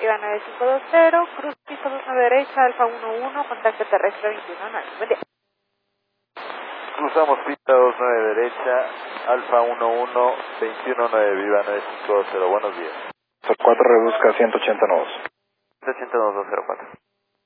Viva 9520, cruz piso 29 derecha, Alfa 11, contacto terrestre 219. Buen día. Cruzamos pista 29 derecha, Alfa 11, 219, Viva 950, buenos días. 4 rebusca 180 nudos. 180 204.